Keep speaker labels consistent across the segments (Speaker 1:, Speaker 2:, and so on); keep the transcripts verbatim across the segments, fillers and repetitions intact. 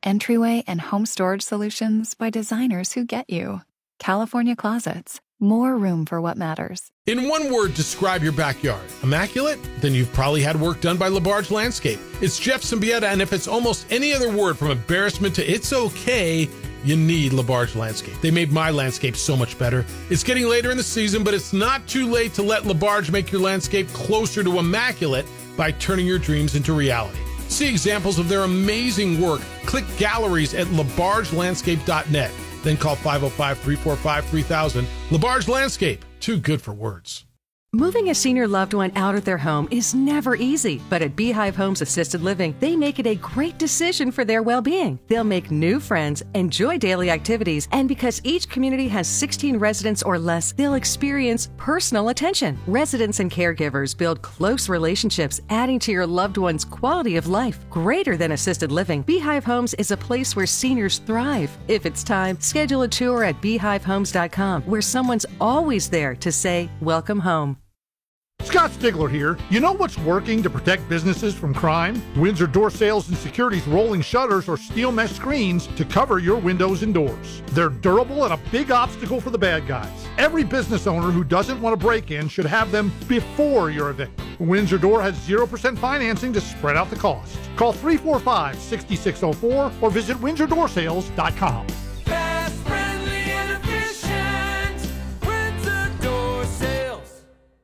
Speaker 1: entryway and home storage solutions by designers who get you. California Closets. More room for what matters.
Speaker 2: In one word, describe your backyard. Immaculate? Then you've probably had work done by LaBarge Landscape. It's Jeff Symbieta, and if it's almost any other word from embarrassment to it's okay, you need LaBarge Landscape. They made my landscape so much better. It's getting later in the season, but it's not too late to let LaBarge make your landscape closer to immaculate by turning your dreams into reality. See examples of their amazing work. Click galleries at labarge landscape dot net. Then call five oh five, three four five, three thousand. LaBarge Landscape. Too good for words.
Speaker 3: Moving a senior loved one out of their home is never easy, but at Beehive Homes Assisted Living, they make it a great decision for their well-being. They'll make new friends, enjoy daily activities, and because each community has sixteen residents or less, they'll experience personal attention. Residents and caregivers build close relationships, adding to your loved one's quality of life. Greater than assisted living, Beehive Homes is a place where seniors thrive. If it's time, schedule a tour at beehive homes dot com, where someone's always there to say, welcome home.
Speaker 4: Scott Stigler here. You know what's working to protect businesses from crime? Windsor Door Sales and Security's rolling shutters or steel mesh screens to cover your windows and doors. They're durable and a big obstacle for the bad guys. Every business owner who doesn't want to break in should have them before you're a victim. Windsor Door has zero percent financing to spread out the cost. Call three four five, six six zero four or visit windsor door sales dot com.
Speaker 5: Fast, friendly, and efficient. Windsor Door Sales.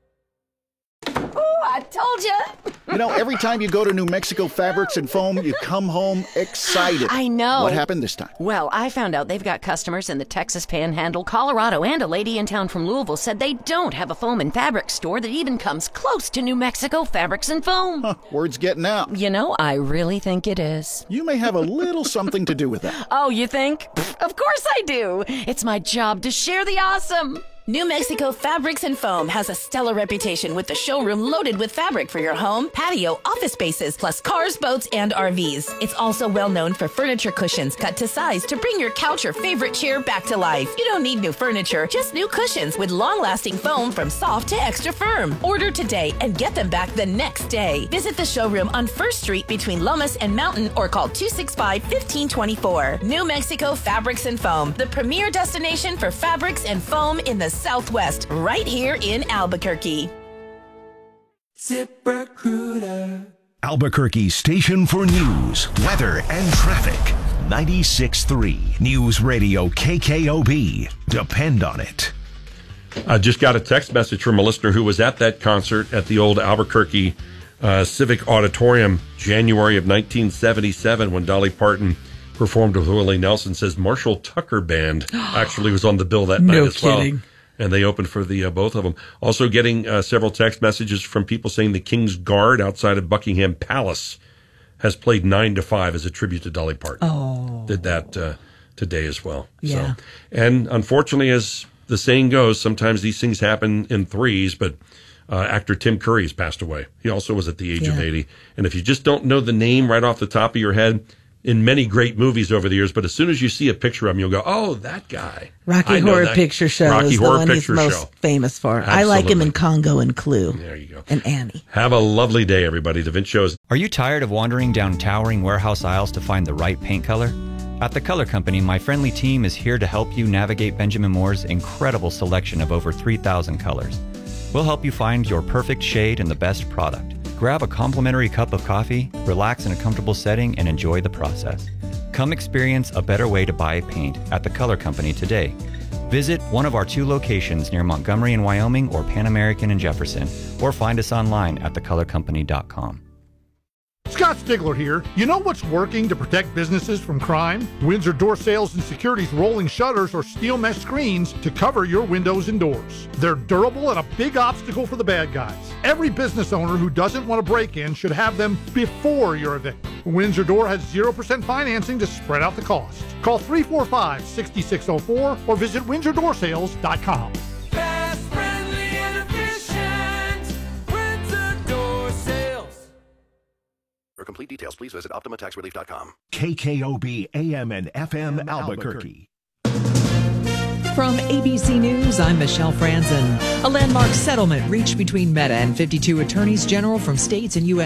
Speaker 6: Ooh, I told you.
Speaker 7: You know, every time you go to New Mexico Fabrics and Foam, you come home excited.
Speaker 6: I know.
Speaker 7: What happened this time?
Speaker 6: Well, I found out they've got customers in the Texas Panhandle, Colorado, and a lady in town from Louisville said they don't have a foam and fabric store that even comes close to New Mexico Fabrics and Foam.
Speaker 7: Huh, word's getting out.
Speaker 6: You know, I really think it is.
Speaker 7: You may have a little something to do with that.
Speaker 6: Oh, you think? Pfft, of course I do. It's my job to share the awesome.
Speaker 8: New Mexico Fabrics and Foam has a stellar reputation with the showroom loaded with fabric for your home, patio, office spaces, plus cars, boats, and R Vs. It's also well known for furniture cushions cut to size to bring your couch or favorite chair back to life. You don't need new furniture, just new cushions with long-lasting foam from soft to extra firm. Order today and get them back the next day. Visit the showroom on First Street between Lomas and Mountain or call two six five, one five two four. New Mexico Fabrics and Foam, the premier destination for fabrics and foam in the Southwest, right here in Albuquerque.
Speaker 5: ZipRecruiter.
Speaker 9: Albuquerque's station for news, weather, and traffic. ninety-six point three News Radio K K O B. Depend on it.
Speaker 10: I just got a text message from a listener who was at that concert at the old Albuquerque uh, Civic Auditorium, January of nineteen seventy-seven, when Dolly Parton performed with Willie Nelson. Says Marshall Tucker Band actually was on the bill that
Speaker 11: no
Speaker 10: night as well.
Speaker 11: kidding.
Speaker 10: And they opened for the uh, both of them. Also getting uh, several text messages from people saying the King's Guard outside of Buckingham Palace has played nine to five as a tribute to Dolly Parton.
Speaker 11: Oh.
Speaker 10: Did that uh, today as well.
Speaker 11: Yeah.
Speaker 10: So, and unfortunately, as the saying goes, sometimes these things happen in threes, but uh, actor Tim Curry has passed away. He also was at the age
Speaker 11: Yeah.
Speaker 10: of eighty. And if you just don't know the name right off the top of your head, in many great movies over the years, but as soon as you see a picture of him, you'll go, oh, that guy.
Speaker 11: Rocky
Speaker 10: I know
Speaker 11: Horror
Speaker 10: that.
Speaker 11: Picture Show
Speaker 10: Rocky
Speaker 11: is the
Speaker 10: Horror
Speaker 11: one he's
Speaker 10: Picture
Speaker 11: most
Speaker 10: Show.
Speaker 11: famous for. I like him in
Speaker 10: Absolutely.
Speaker 11: Congo and Clue.
Speaker 10: There you go.
Speaker 11: And Annie.
Speaker 10: Have a lovely day, everybody. The Vince Shows.
Speaker 12: Are you tired of wandering down towering warehouse aisles to find the right paint color? At The Color Company, my friendly team is here to help you navigate Benjamin Moore's incredible selection of over three thousand colors. We'll help you find your perfect shade and the best product. Grab a complimentary cup of coffee, relax in a comfortable setting, and enjoy the process. Come experience a better way to buy paint at The Color Company today. Visit one of our two locations near Montgomery in Wyoming or Pan American in Jefferson, or find us online at the color company dot com.
Speaker 4: Scott Stigler here. You know what's working to protect businesses from crime? Windsor Door Sales and Security's rolling shutters or steel mesh screens to cover your windows and doors. They're durable and a big obstacle for the bad guys. Every business owner who doesn't want to break in should have them before you're a victim. Windsor Door has zero percent financing to spread out the cost. Call three four five, six six zero four or visit windsor door sales dot com.
Speaker 5: Fast, friendly, and efficient. Windsor Door Sales.
Speaker 13: For complete details, please visit optima tax relief dot com.
Speaker 9: K K O B A M and F M Albuquerque.
Speaker 14: From A B C News, I'm Michelle Franzen. A landmark settlement reached between Meta and fifty-two attorneys general from states and U S territories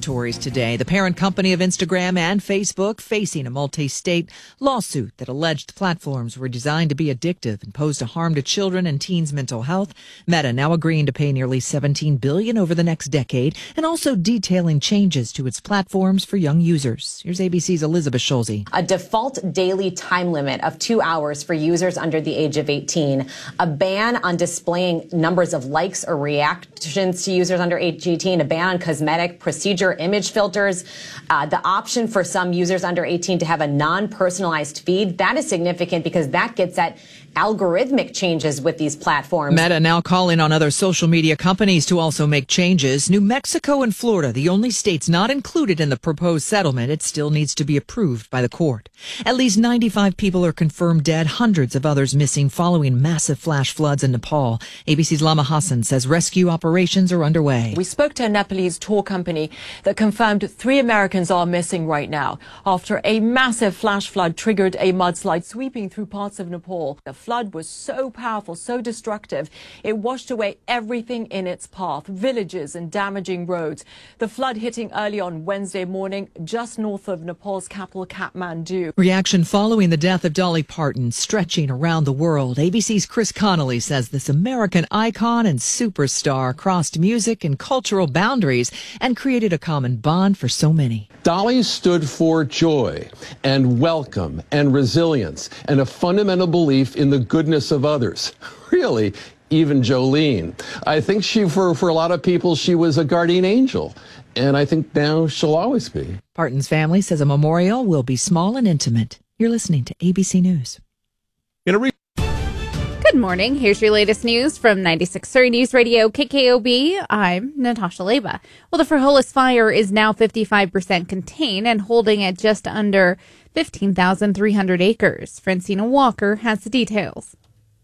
Speaker 14: territories today. The parent company of Instagram and Facebook facing a multi-state lawsuit that alleged platforms were designed to be addictive and pose a harm to children and teens' mental health. Meta now agreeing to pay nearly seventeen billion dollars over the next decade and also detailing changes to its platforms for young users. Here's A B C's Elizabeth Schulze.
Speaker 15: A default daily time limit of two hours for users under the age of eighteen. A ban on displaying numbers of likes or reactions to users under age eighteen. A ban on cosmetic procedure image filters. Uh, the option for some users under eighteen to have a non-personalized feed. That is significant because that gets at algorithmic changes with these platforms.
Speaker 14: Meta now calling on other social media companies to also make changes. New Mexico and Florida, the only states not included in the proposed settlement. It still needs to be approved by the court. At least ninety-five people are confirmed dead, hundreds of others missing following massive flash floods in Nepal. A B C's Lama Hassan says rescue operations are underway.
Speaker 16: We spoke to a Nepalese tour company that confirmed three Americans are missing right now after a massive flash flood triggered a mudslide sweeping through parts of Nepal. The flood was so powerful, so destructive, it washed away everything in its path, villages and damaging roads. The flood hitting early on Wednesday morning just north of Nepal's capital, Kathmandu.
Speaker 14: Reaction following the death of Dolly Parton stretching around the world. A B C's Chris Connolly says this American icon and superstar crossed music and cultural boundaries and created a common bond for so many.
Speaker 17: Dolly stood for joy and welcome and resilience and a fundamental belief in the goodness of others. Really, even Jolene. I think she, for, for a lot of people, she was a guardian angel. And I think now she'll always be.
Speaker 14: Parton's family says a memorial will be small and intimate. You're listening to A B C News.
Speaker 18: In a re- Good morning. Here's your latest news from ninety-six point three News Radio K K O B. I'm Natasha Leba. Well, the Frijoles fire is now fifty-five percent contained and holding at just under fifteen thousand three hundred acres. Francina Walker has the details.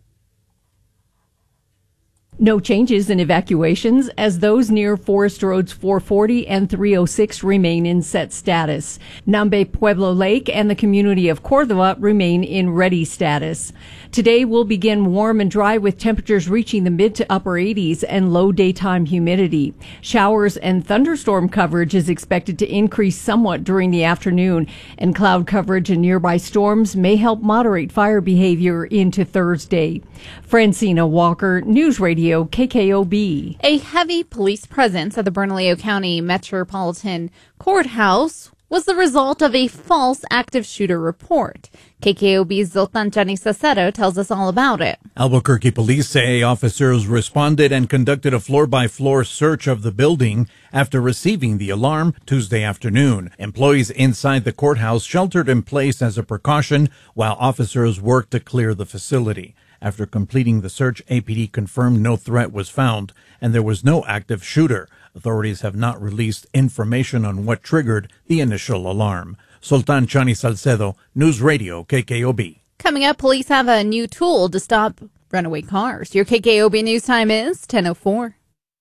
Speaker 19: No changes in evacuations as those near Forest Roads four forty and three oh six remain in set status. Nambe Pueblo Lake and the community of Cordova remain in ready status. Today will begin warm and dry with temperatures reaching the mid to upper eighties and low daytime humidity. Showers and thunderstorm coverage is expected to increase somewhat during the afternoon, and cloud coverage and nearby storms may help moderate fire behavior into Thursday. Francina Walker, News Radio K K O B.
Speaker 18: A heavy police presence at the Bernalillo County Metropolitan Courthouse was the result of a false active shooter report. K K O B's Zoltan Janisacero tells us all about it.
Speaker 20: Albuquerque police say officers responded and conducted a floor-by-floor search of the building after receiving the alarm Tuesday afternoon. Employees inside the courthouse sheltered in place as a precaution while officers worked to clear the facility. After completing the search, A P D confirmed no threat was found and there was no active shooter. Authorities have not released information on what triggered the initial alarm. Sultan Chani Salcedo, News Radio K K O B.
Speaker 18: Coming up, police have a new tool to stop runaway cars. Your K K O B news time is ten oh four.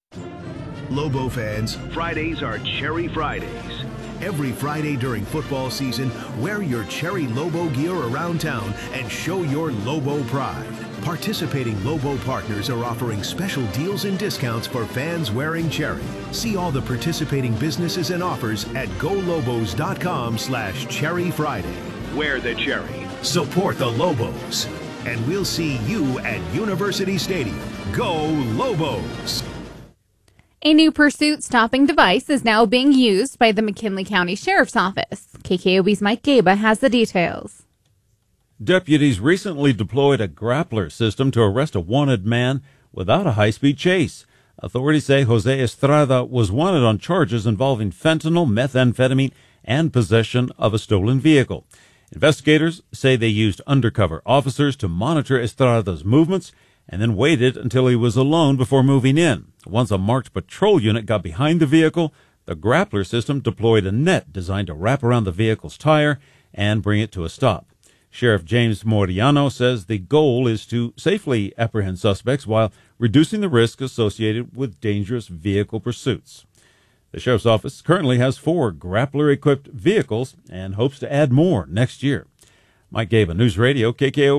Speaker 9: Lobo fans, Fridays are Cherry Fridays. Every Friday during football season, wear your Cherry Lobo gear around town and show your Lobo pride. Participating Lobo partners are offering special deals and discounts for fans wearing Cherry. See all the participating businesses and offers at golobos.com slash Cherry Friday. Wear the Cherry. Support the Lobos. And we'll see you at University Stadium. Go Lobos!
Speaker 18: A new pursuit stopping device is now being used by the McKinley County Sheriff's Office. K K O B's Mike Gaba has the details.
Speaker 21: Deputies recently deployed a grappler system to arrest a wanted man without a high-speed chase. Authorities say Jose Estrada was wanted on charges involving fentanyl, methamphetamine, and possession of a stolen vehicle. Investigators say they used undercover officers to monitor Estrada's movements and then waited until he was alone before moving in. Once a marked patrol unit got behind the vehicle, the grappler system deployed a net designed to wrap around the vehicle's tire and bring it to a stop. Sheriff James Moriano says the goal is to safely apprehend suspects while reducing the risk associated with dangerous vehicle pursuits. The Sheriff's Office currently has four grappler-equipped vehicles and hopes to add more next year. Mike Gaba, News Radio K K O B.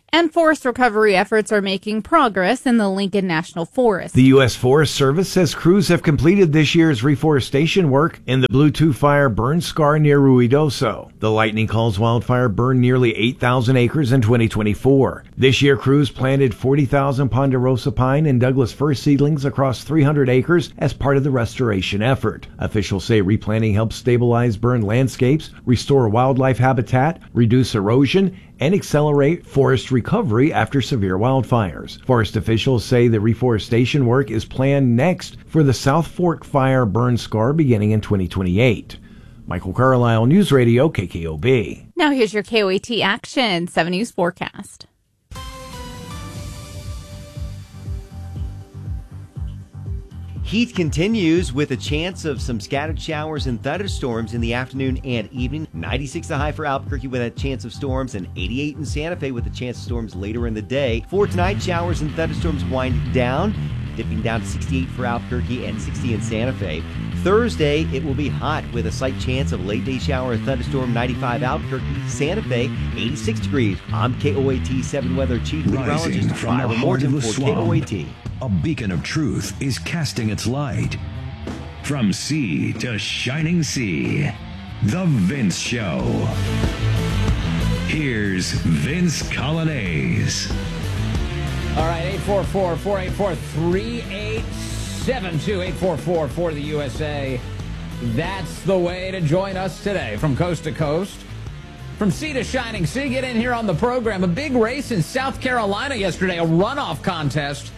Speaker 18: And forest recovery efforts are making progress in the Lincoln National Forest.
Speaker 1: The U S Forest Service says crews have completed this year's reforestation work in the Blue two Fire burn scar near Ruidoso. The Lightning Calls wildfire burned nearly eight thousand acres in twenty twenty-four. This year, crews planted forty thousand ponderosa pine and Douglas fir seedlings across three hundred acres as part of the restoration effort. Officials say replanting helps stabilize burned landscapes, restore wildlife habitat, reduce erosion, and accelerate forest recovery after severe wildfires. Forest officials say the reforestation work is planned next for the South Fork Fire burn scar beginning in twenty twenty-eight. Michael Carlisle, News Radio, K K O B.
Speaker 18: Now here's your K O A T Action seven News forecast.
Speaker 22: Heat continues with a chance of some scattered showers and thunderstorms in the afternoon and evening. ninety-six the high for Albuquerque with a chance of storms, and eighty-eight in Santa Fe with a chance of storms later in the day. For tonight, showers and thunderstorms wind down, dipping down to sixty-eight for Albuquerque and sixty in Santa Fe. Thursday, it will be hot with a slight chance of late day shower and thunderstorm. ninety-five Albuquerque, Santa Fe, eighty-six degrees. I'm K O A T seven Weather Chief Meteorologist Byron Morton for K O A T.
Speaker 9: A beacon of truth is casting its light. From sea to shining sea, The Vince Show. Here's Vince Colonnese.
Speaker 23: All right, eight four four, four eight four, three eight seven two, eight four four for the U S A. That's the way to join us today from coast to coast. From sea to shining sea, get in here on the program. A big race in South Carolina yesterday, a runoff contest.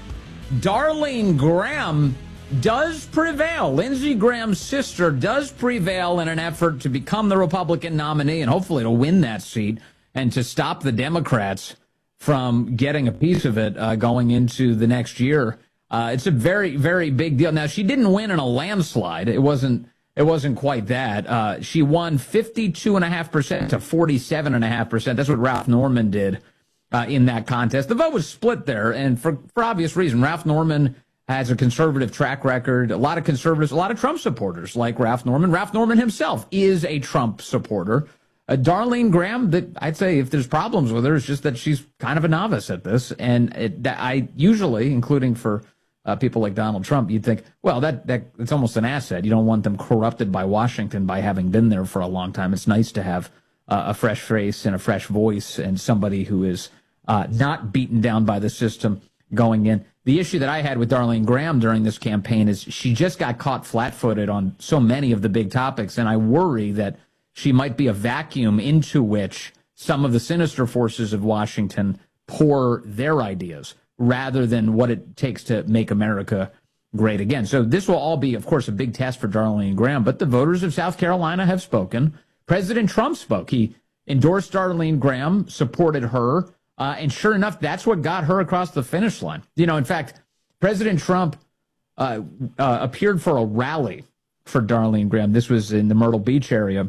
Speaker 23: Darlene Graham does prevail. Lindsey Graham's sister does prevail in an effort to become the Republican nominee and hopefully to win that seat and to stop the Democrats from getting a piece of it uh, going into the next year. Uh, it's a very, very big deal. Now, she didn't win in a landslide. It wasn't it wasn't quite that. Uh, she won fifty-two point five percent to forty-seven point five percent. That's what Ralph Norman did. Uh, in that contest. The vote was split there, and for, for obvious reason. Ralph Norman has a conservative track record. A lot of conservatives, a lot of Trump supporters like Ralph Norman. Ralph Norman himself is a Trump supporter. Uh, Darlene Graham, that I'd say if there's problems with her, it's just that she's kind of a novice at this. And it, that I usually, including for uh, people like Donald Trump, you'd think, well, that, that it's almost an asset. You don't want them corrupted by Washington by having been there for a long time. It's nice to have uh, a fresh face and a fresh voice and somebody who is Uh, not beaten down by the system going in. The issue that I had with Darlene Graham during this campaign is she just got caught flat-footed on so many of the big topics, and I worry that she might be a vacuum into which some of the sinister forces of Washington pour their ideas rather than what it takes to make America great again. So this will all be, of course, a big test for Darlene Graham, but the voters of South Carolina have spoken. President Trump spoke. He endorsed Darlene Graham, supported her. Uh, and sure enough, that's what got her across the finish line. You know, in fact, President Trump uh, uh, appeared for a rally for Darlene Graham. This was in the Myrtle Beach area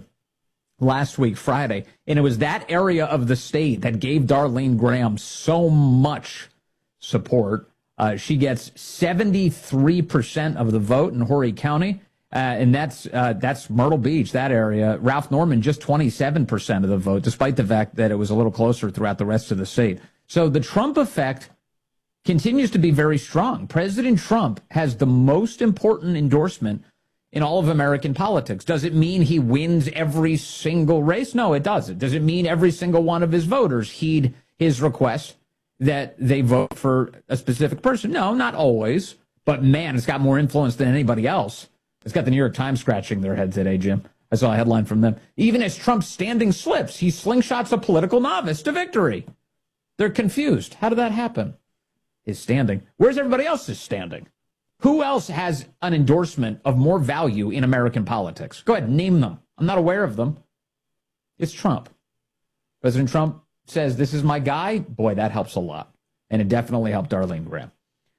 Speaker 23: last week, Friday. And it was that area of the state that gave Darlene Graham so much support. Uh, she gets seventy-three percent of the vote in Horry County. Uh, and that's uh, that's Myrtle Beach, that area. Ralph Norman, just twenty-seven percent of the vote, despite the fact that it was a little closer throughout the rest of the state. So the Trump effect continues to be very strong. President Trump has the most important endorsement in all of American politics. Does it mean he wins every single race? No, it doesn't. Does it mean every single one of his voters heed his request that they vote for a specific person? No, not always. But, man, it's got more influence than anybody else. It's got the New York Times scratching their head today, Jim. I saw a headline from them. Even as Trump's standing slips, he slingshots a political novice to victory. They're confused. How did that happen? His standing. Where's everybody else's standing? Who else has an endorsement of more value in American politics? Go ahead, name them. I'm not aware of them. It's Trump. President Trump says, this is my guy. Boy, that helps a lot. And it definitely helped Darlene Graham.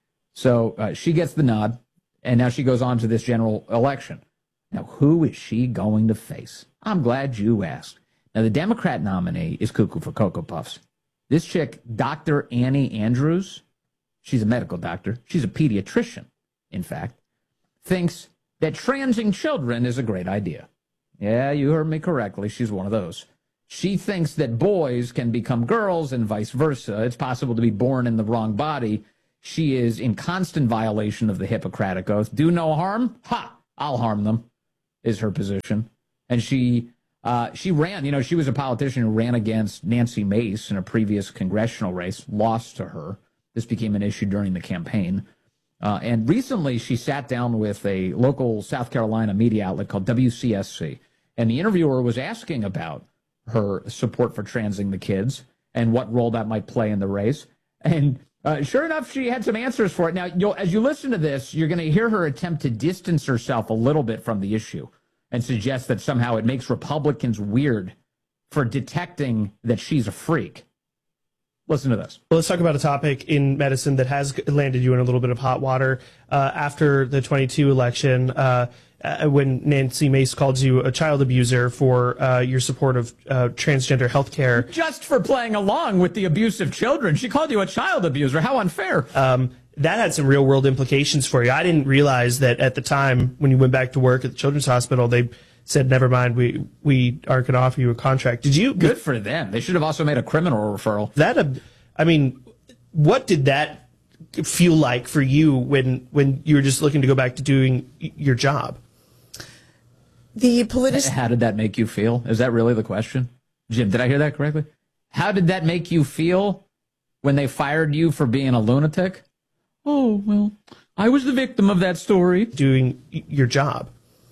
Speaker 23: So uh, she gets the nod. And now she goes on to this general election. Now, who is she going to face? I'm glad you asked. Now, the Democrat nominee is cuckoo for Cocoa Puffs. This chick, Doctor Annie Andrews, she's a medical doctor. She's a pediatrician, in fact, thinks that transing children is a great idea. Yeah, you heard me correctly. She's one of those. She thinks that boys can become girls and vice versa. It's possible to be born in the wrong body. She is in constant violation of the Hippocratic Oath. Do no harm? Ha! I'll harm them, is her position. And she uh, she ran, you know, she was a politician who ran against Nancy Mace in a previous congressional race, lost to her. This became an issue during the campaign. Uh, and recently she sat down with a local South Carolina media outlet called W C S C. And the interviewer was asking about her support for transing the kids and what role that might play in the race. And uh, sure enough, she had some answers for it. Now, you'll, as you listen to this, you're going to hear her attempt to distance herself a little bit from the issue and suggest that somehow it makes Republicans weird for detecting that she's a freak. Listen to this.
Speaker 2: Well, let's talk about a topic in medicine that has landed you in a little bit of hot water. Uh, after the twenty-two election, uh, uh, when Nancy Mace called you a child abuser for uh, your support of uh, transgender health care.
Speaker 23: Just for playing along with the abuse of children. She called you a child abuser. How unfair.
Speaker 2: Um, that had some real world implications for you. I didn't realize that at the time when you went back to work at the Children's Hospital, they said, never mind, we we aren't going to offer you a contract. Did you?
Speaker 23: Good for them. They should have also made a criminal referral.
Speaker 2: That, uh, I mean, what did that feel like for you when when you were just looking to go back to doing your job?
Speaker 23: The politic. How did that make you feel? Is that really the question? Jim, did I hear that correctly? How did that make you feel when they fired you for being a lunatic? Oh, well, I was the victim of that story.
Speaker 2: Doing your job.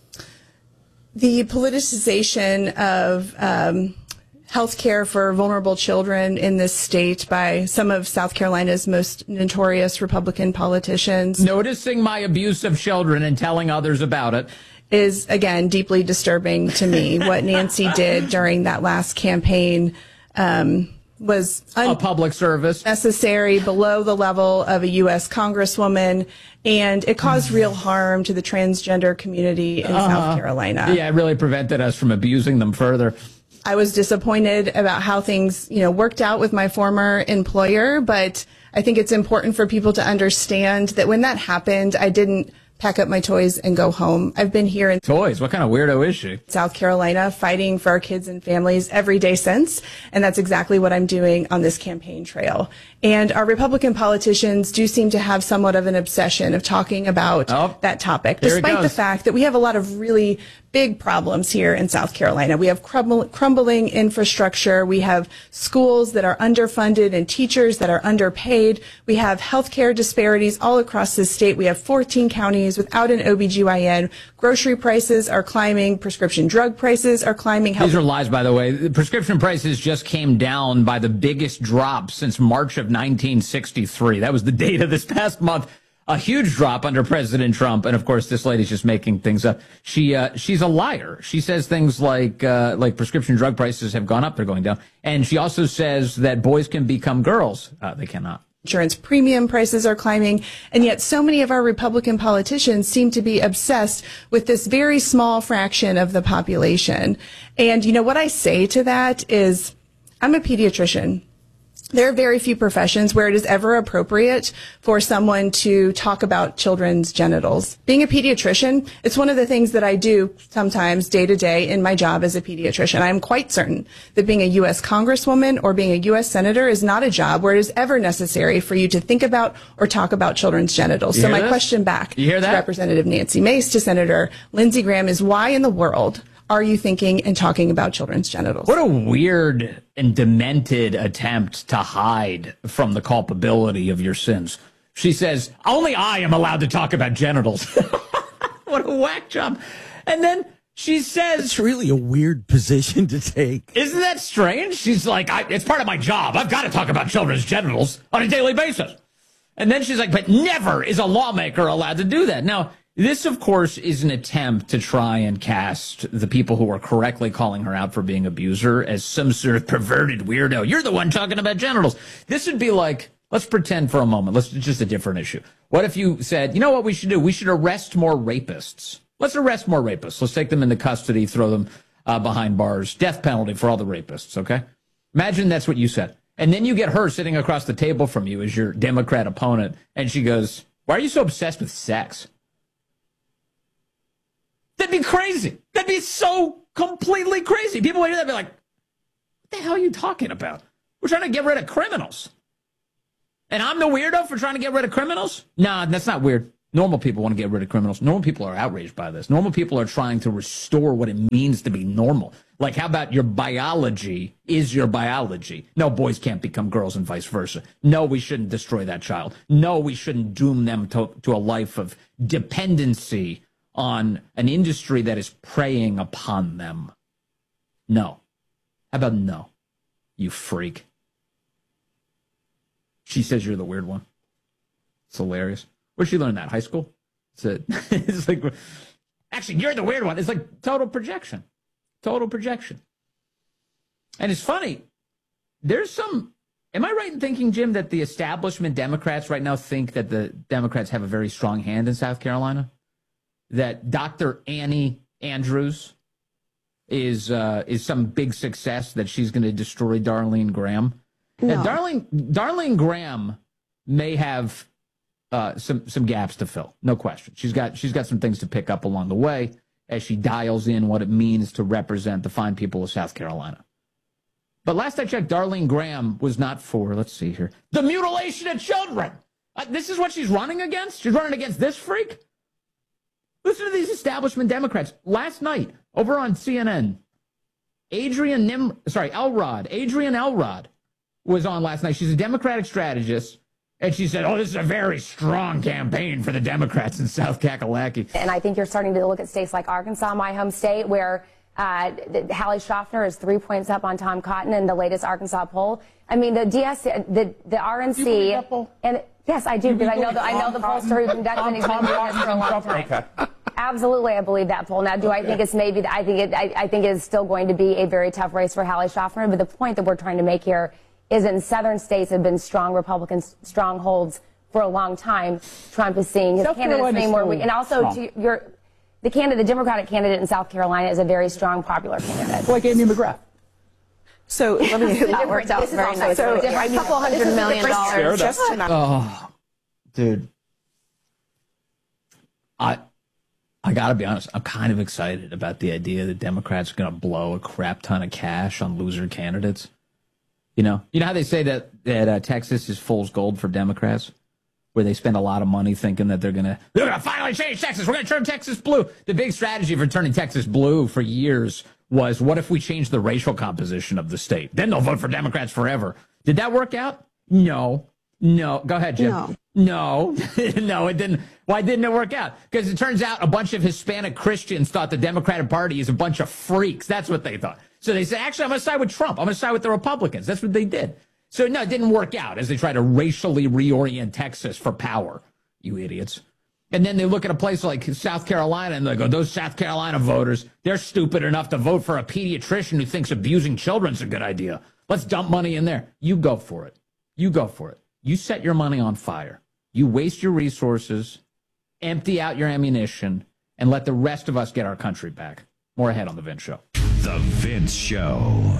Speaker 3: The politicization of um, health care for vulnerable children in this state by some of South Carolina's most notorious Republican politicians.
Speaker 23: Noticing my abuse of children and telling others about it.
Speaker 3: Is, again, deeply disturbing to me. What Nancy did during that last campaign um, was un-
Speaker 23: a public service,
Speaker 3: necessary, below the level of a U S congresswoman, and it caused real harm to the transgender community in uh-huh. South Carolina.
Speaker 23: Yeah, it really prevented us from abusing them further.
Speaker 3: I was disappointed about how things, you know, worked out with my former employer, but I think it's important for people to understand that when that happened, I didn't pack up my toys and go home. I've been here in
Speaker 23: toys. What kind of weirdo is she?
Speaker 3: South Carolina, fighting for our kids and families every day since, and that's exactly what I'm doing on this campaign trail. And our Republican politicians do seem to have somewhat of an obsession of talking about oh, that topic, despite the fact that we have a lot of really big problems here in South Carolina. We have crumble, crumbling infrastructure. We have schools that are underfunded and teachers that are underpaid. We have healthcare disparities all across the state. We have fourteen counties without an O B G Y N. Grocery prices are climbing. Prescription drug prices are climbing.
Speaker 23: These are lies, by the way. The prescription prices just came down by the biggest drop since March of nineteen sixty-three. That was the data this past month. A huge drop under President Trump. And, of course, this lady's just making things up. She uh, she's a liar. She says things like uh, like prescription drug prices have gone up. They're going down. And she also says that boys can become girls. Uh, they cannot.
Speaker 3: Insurance premium prices are climbing, and yet so many of our Republican politicians seem to be obsessed with this very small fraction of the population. And, you know, what I say to that is, I'm a pediatrician. There are very few professions where it is ever appropriate for someone to talk about children's genitals. Being a pediatrician, it's one of the things that I do sometimes day to day in my job as a pediatrician. I am quite certain that being a U S congresswoman or being a U S senator is not a job where it is ever necessary for you to think about or talk about children's genitals.
Speaker 23: You
Speaker 3: so
Speaker 23: hear
Speaker 3: my
Speaker 23: this?
Speaker 3: question back
Speaker 23: You hear
Speaker 3: to
Speaker 23: that?
Speaker 3: Representative Nancy Mace, to Senator Lindsey Graham, is why in the world are you thinking and talking about children's genitals?
Speaker 23: What a weird and demented attempt to hide from the culpability of your sins. She says, only I am allowed to talk about genitals. What a whack job. And then she says...
Speaker 7: It's really a weird position to take.
Speaker 23: Isn't that strange? She's like, I, it's part of my job. I've got to talk about children's genitals on a daily basis. And then she's like, but never is a lawmaker allowed to do that. Now, this, of course, is an attempt to try and cast the people who are correctly calling her out for being an abuser as some sort of perverted weirdo. You're the one talking about genitals. This would be like, let's pretend for a moment. Let's just a different issue. What if you said, you know what we should do? We should arrest more rapists. Let's arrest more rapists. Let's take them into custody, throw them uh, behind bars. Death penalty for all the rapists, okay? Imagine that's what you said. And then you get her sitting across the table from you as your Democrat opponent, and she goes, why are you so obsessed with sex? That'd be crazy. That'd be so completely crazy. People would hear that and be like, What the hell are you talking about? We're trying to get rid of criminals. And I'm the weirdo for trying to get rid of criminals? Nah, that's not weird. Normal people want to get rid of criminals. Normal people are outraged by this. Normal people are trying to restore what it means to be normal. Like, how about your biology is your biology? No, boys can't become girls and vice versa. No, we shouldn't destroy that child. No, we shouldn't doom them to, to a life of dependency on an industry that is preying upon them. No. How about no, you freak? She says you're the weird one. It's hilarious. Where'd she learn that? High school? It's, a, it's like, actually, you're the weird one. It's like total projection. Total projection. And it's funny. There's some, am I right in thinking, Jim, that the establishment Democrats right now think that the Democrats have a very strong hand in South Carolina? That Doctor Annie Andrews is uh, is some big success, that she's going to destroy Darlene Graham?
Speaker 6: No.
Speaker 23: And Darlene, Darlene Graham may have uh, some some gaps to fill, no question. She's got she's got some things to pick up along the way as she dials in what it means to represent the fine people of South Carolina. But last I checked, Darlene Graham was not for, let's see here, the mutilation of children. Uh, this is what she's running against? She's running against this freak? Listen to these establishment Democrats. Last night, over on C N N, Adrian Nim, sorry, Elrod, Adrian Elrod was on last night. She's a Democratic strategist, and she said, oh, this is a very strong campaign for the Democrats in South Kakalaki.
Speaker 6: And I think you're starting to look at states like Arkansas, my home state, where uh, Hallie Schaffner is three points up on Tom Cotton in the latest Arkansas poll. I mean, the D S, the the R N C, and yes, I do, because I know the I know the pollster who's been doing this for a long time.
Speaker 23: Okay.
Speaker 6: Absolutely, I believe that poll. Now, do I think it's maybe? I think it. I, I think it is still going to be a very tough race for Hallie Schaffner. But the point that we're trying to make here is, in southern states have been strong Republican strongholds for a long time. Trump is seeing his candidates being more weak, and also to your the candidate, the Democratic candidate in South Carolina, is a very strong, popular candidate.
Speaker 23: Like Amy McGrath.
Speaker 6: So let me.
Speaker 8: That worked out very nice.
Speaker 6: So
Speaker 8: a couple hundred million dollars just to not.
Speaker 23: Oh, dude. I. I got to be honest, I'm kind of excited about the idea that Democrats are going to blow a crap ton of cash on loser candidates. You know, you know how they say that, that uh, Texas is fool's gold for Democrats, where they spend a lot of money thinking that they're going to they're going to finally change Texas. We're going to turn Texas blue. The big strategy for turning Texas blue for years was, what if we change the racial composition of the state? Then they'll vote for Democrats forever. Did that work out? No. No. Go ahead, Jim.
Speaker 8: No.
Speaker 23: No, no, it didn't. Why didn't it work out? Because it turns out a bunch of Hispanic Christians thought the Democratic Party is a bunch of freaks. That's what they thought. So they said, actually, I'm going to side with Trump. I'm going to side with the Republicans. That's what they did. So, no, it didn't work out as they try to racially reorient Texas for power, you idiots. And then they look at a place like South Carolina and they go, those South Carolina voters, they're stupid enough to vote for a pediatrician who thinks abusing children's a good idea. Let's dump money in there. You go for it. You go for it. You set your money on fire. You waste your resources, empty out your ammunition, and let the rest of us get our country back. More ahead on The Vince Show.
Speaker 11: The Vince Show.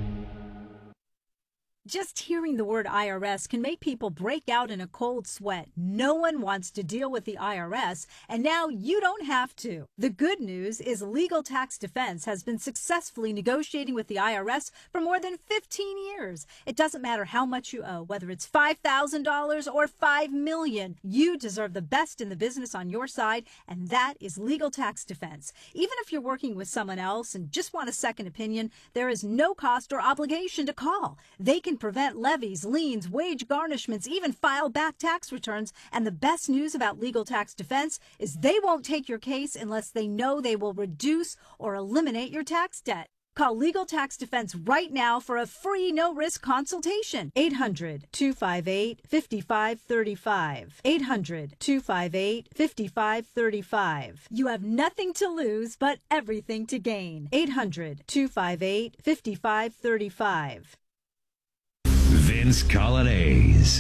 Speaker 24: Just hearing the word I R S can make people break out in a cold sweat. No one wants to deal with the I R S, and now you don't have to. The good news is Legal Tax Defense has been successfully negotiating with the I R S for more than fifteen years. It doesn't matter how much you owe, whether it's five thousand dollars or five million dollars. You deserve the best in the business on your side, and that is Legal Tax Defense. Even if you're working with someone else and just want a second opinion, there is no cost or obligation to call. They can prevent levies, liens, wage garnishments, even file back tax returns. And the best news about Legal Tax Defense is they won't take your case unless they know they will reduce or eliminate your tax debt. Call Legal Tax Defense right now for a free no-risk consultation. eight hundred, two five eight, five five three five. eight hundred, two five eight, five five three five. You have nothing to lose but everything to gain. eight hundred, two five eight, five five three five.
Speaker 11: Vince Colonnese.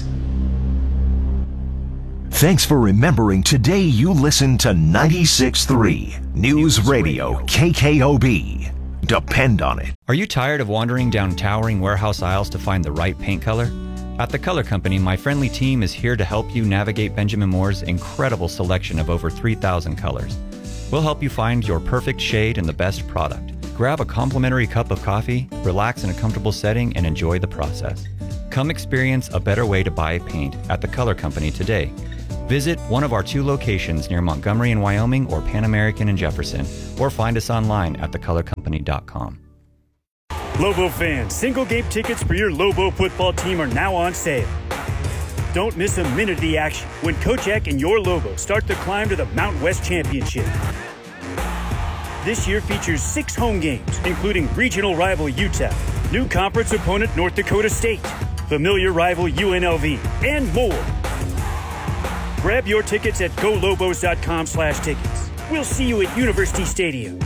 Speaker 9: Thanks for remembering today you listen to ninety-six point three News Radio K K O B. Depend on it.
Speaker 12: Are you tired of wandering down towering warehouse aisles to find the right paint color? At The Color Company, my friendly team is here to help you navigate Benjamin Moore's incredible selection of over three thousand colors. We'll help you find your perfect shade and the best product. Grab a complimentary cup of coffee, relax in a comfortable setting, and enjoy the process. Come experience a better way to buy paint at The Color Company today. Visit one of our two locations near Montgomery in Wyoming or Pan American in Jefferson, or find us online at the color company dot com.
Speaker 4: Lobo fans, single game tickets for your Lobo football team are now on sale. Don't miss a minute of the action when Coach Eck and your Lobos start the climb to the Mountain West Championship. This year features six home games, including regional rival U T E P, new conference opponent North Dakota State, familiar rival U N L V, and more. Grab your tickets at go lobos dot com slash tickets. We'll see you at University Stadium.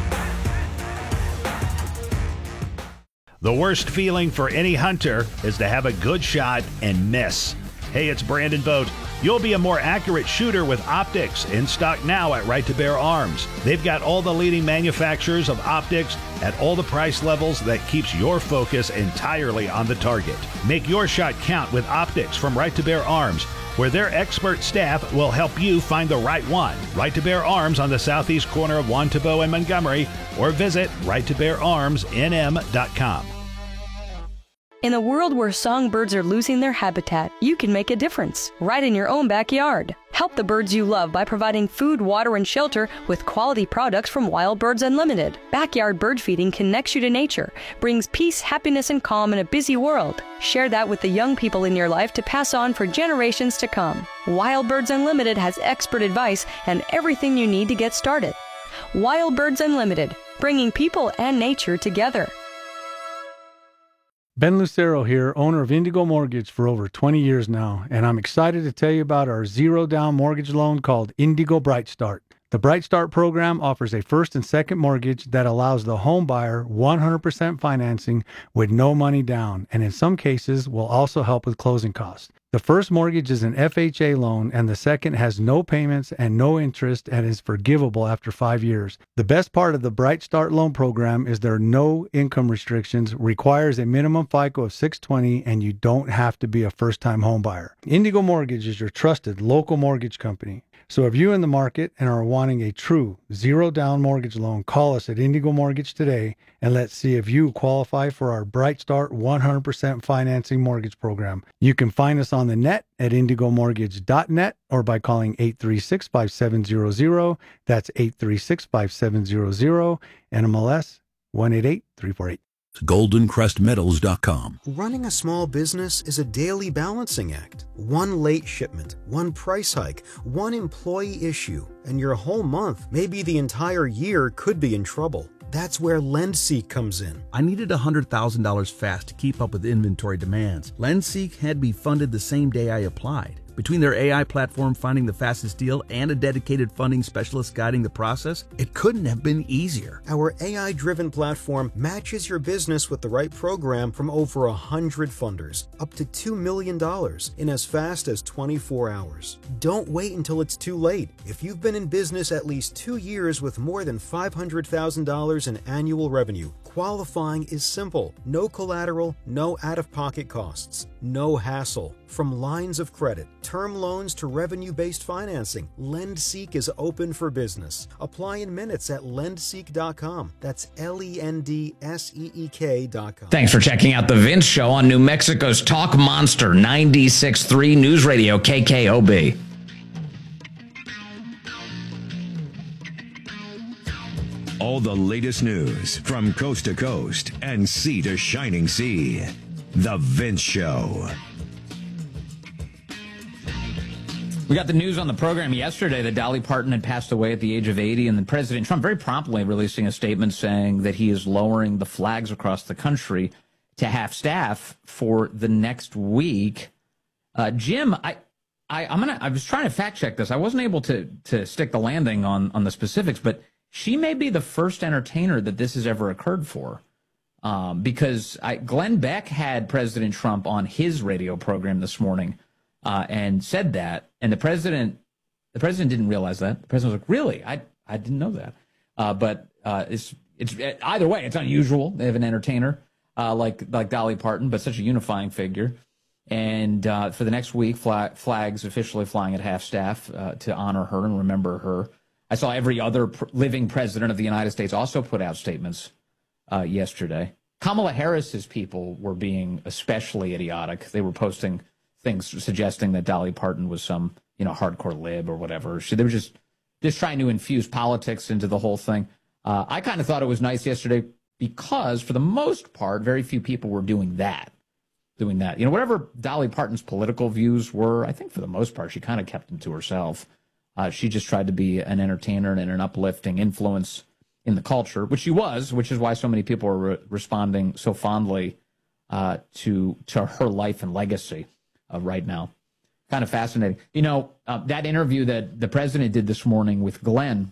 Speaker 5: The worst feeling for any hunter is to have a good shot and miss. Hey, it's Brandon Vogt. You'll be a more accurate shooter with optics, in stock now at Right to Bear Arms. They've got all the leading manufacturers of optics at all the price levels that keeps your focus entirely on the target. Make your shot count with optics from Right to Bear Arms, where their expert staff will help you find the right one. Right to Bear Arms on the southeast corner of Wantabo and Montgomery, or visit right to bear arms n m dot com.
Speaker 10: In a world where songbirds are losing their habitat, you can make a difference right in your own backyard. Help the birds you love by providing food, water, and shelter with quality products from Wild Birds Unlimited. Backyard bird feeding connects you to nature, brings peace, happiness, and calm in a busy world. Share that with the young people in your life to pass on for generations to come. Wild Birds Unlimited has expert advice and everything you need to get started. Wild Birds Unlimited, bringing people and nature together.
Speaker 13: Ben Lucero here, owner of Indigo Mortgage for over twenty years now, and I'm excited to tell you about our zero-down mortgage loan called Indigo Bright Start. The Bright Start program offers a first and second mortgage that allows the home buyer one hundred percent financing with no money down, and in some cases will also help with closing costs. The first mortgage is an F H A loan, and the second has no payments and no interest and is forgivable after five years. The best part of the Bright Start loan program is there are no income restrictions, requires a minimum FICO of six twenty, and you don't have to be a first-time home buyer. Indigo Mortgage is your trusted local mortgage company. So if you're in the market and are wanting a true zero-down mortgage loan, call us at Indigo Mortgage today, and let's see if you qualify for our Bright Start one hundred percent financing mortgage program. You can find us on the net at indigo mortgage dot net or by calling eight three six, five seven zero zero. That's eight three six, five seven zero zero, N M L S one eight eight three four eight.
Speaker 25: golden crest metals dot com.
Speaker 26: Running a small business is a daily balancing act. One late shipment, one price hike, one employee issue, and your whole month, maybe the entire year, could be in trouble. That's where LendSeek comes in.
Speaker 27: I needed one hundred thousand dollars fast to keep up with inventory demands. LendSeek had me funded the same day I applied. Between their A I platform finding the fastest deal and a dedicated funding specialist guiding the process, it couldn't have been easier.
Speaker 26: Our A I-driven platform matches your business with the right program from over one hundred funders, up to two million dollars in as fast as twenty-four hours. Don't wait until it's too late. If you've been in business at least two years with more than five hundred thousand dollars in annual revenue, qualifying is simple. No collateral, no out-of-pocket costs, no hassle. From lines of credit, term loans to revenue-based financing, LendSeek is open for business. Apply in minutes at lend seek dot com. That's L E N D S E E K dot com.
Speaker 23: Thanks for checking out The Vince Show on New Mexico's Talk Monster ninety-six point three News Radio K K O B.
Speaker 11: All the latest news from coast to coast and sea to shining sea. The Vince Show.
Speaker 23: We got the news on the program yesterday that Dolly Parton had passed away at the age of eighty, and then President Trump very promptly releasing a statement saying that he is lowering the flags across the country to half-staff for the next week. Uh, Jim, I, I, I'm gonna. I was trying to fact-check this. I wasn't able to to stick the landing on on the specifics, but she may be the first entertainer that this has ever occurred for. Um, because I, Glenn Beck had President Trump on his radio program this morning uh, and said that, and the president, the president didn't realize that. The president was like, "Really? I I didn't know that." Uh, but uh, it's it's either way, it's unusual. They have an entertainer uh, like like Dolly Parton, but such a unifying figure. And uh, for the next week, flag, flags officially flying at half staff uh, to honor her and remember her. I saw every other pr- living president of the United States also put out statements uh, yesterday. Kamala Harris's people were being especially idiotic. They were posting things suggesting that Dolly Parton was some, you know, hardcore lib or whatever. She, they were just just trying to infuse politics into the whole thing. Uh, I kind of thought it was nice yesterday because, for the most part, very few people were doing that. Doing that. You know, whatever Dolly Parton's political views were, I think for the most part, she kind of kept them to herself. Uh, she just tried to be an entertainer and an uplifting influence in the culture, which she was, which is why so many people are re- responding so fondly uh, to to her life and legacy uh, right now. Kind of fascinating. You know, uh, that interview that the president did this morning with Glenn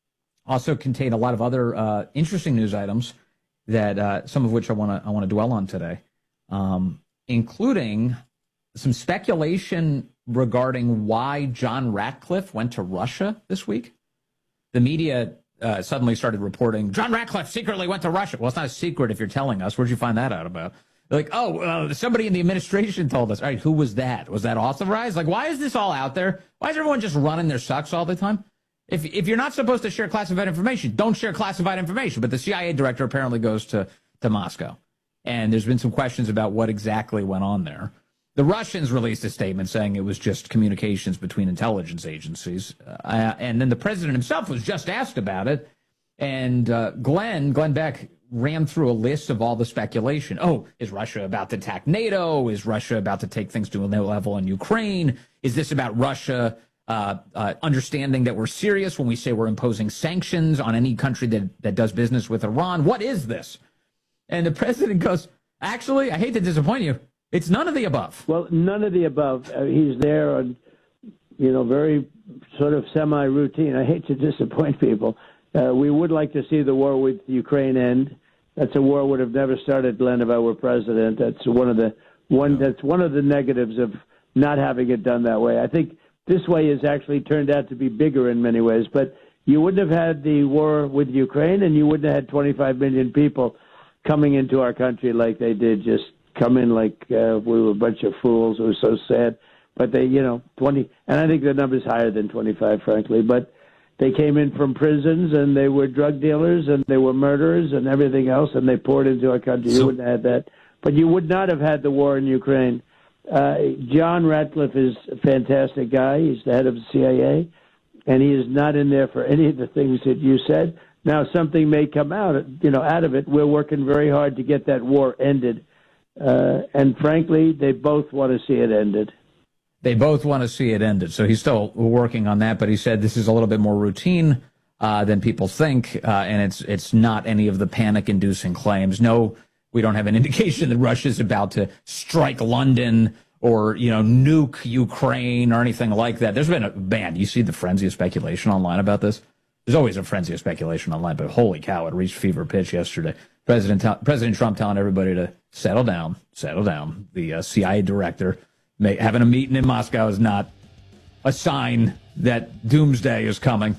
Speaker 23: also contained a lot of other uh, interesting news items that uh, some of which I want to I want to dwell on today, um, including some speculation regarding why John Ratcliffe went to Russia this week. The media uh, suddenly started reporting John Ratcliffe secretly went to Russia. Well, it's not a secret if you're telling us. Where'd you find that out about? They're like, oh, uh, somebody in the administration told us. All right, who was that? Was that authorized? Like, why is this all out there? Why is everyone just running their sucks all the time? If if you're not supposed to share classified information, don't share classified information. But the C I A director apparently goes to, to Moscow. And there's been some questions about what exactly went on there. The Russians released a statement saying it was just communications between intelligence agencies. Uh, and then the president himself was just asked about it. And uh, Glenn, Glenn Beck ran through a list of all the speculation. Oh, is Russia about to attack NATO? Is Russia about to take things to a new level in Ukraine? Is this about Russia uh, uh, understanding that we're serious when we say we're imposing sanctions on any country that, that does business with Iran? What is this? And the president goes, actually, I hate to disappoint you. It's none of the above.
Speaker 14: Well, none of the above. Uh, he's there on, you know, very sort of semi-routine. I hate to disappoint people. Uh, we would like to see the war with Ukraine end. That's a war would have never started, Glenn, if I were president. That's one of the one. That's one of the negatives of not having it done that way. I think this way has actually turned out to be bigger in many ways. But you wouldn't have had the war with Ukraine, and you wouldn't have had twenty-five million people coming into our country like they did. Just come in like uh, we were a bunch of fools. It was so sad. But they, you know, twenty, and I think the number's higher than twenty-five, frankly. But they came in from prisons, and they were drug dealers, and they were murderers, and everything else, and they poured into our country. You wouldn't have had that. But you would not have had the war in Ukraine. Uh, John Ratcliffe is a fantastic guy. He's the head of the C I A, and he is not in there for any of the things that you said. Now, something may come out, you know, out of it. We're working very hard to get that war ended. Uh, and frankly, they both want to see it ended.
Speaker 23: They both want to see it ended. So he's still working on that, but he said this is a little bit more routine uh, than people think, uh, and it's it's not any of the panic-inducing claims. No, we don't have an indication that Russia's about to strike London or, you know, nuke Ukraine or anything like that. There's been a, man, you see the frenzy of speculation online about this? There's always a frenzy of speculation online, but holy cow, it reached fever pitch yesterday. President President Trump telling everybody to settle down, settle down. The uh, C I A director may, having a meeting in Moscow is not a sign that doomsday is coming.